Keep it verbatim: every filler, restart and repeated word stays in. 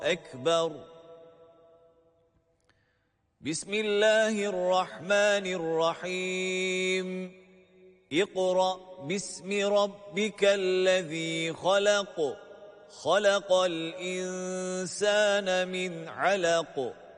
أكبر. بسم الله الرحمن الرحيم. اقرأ باسم ربك الذي خلق خلق الإنسان من علق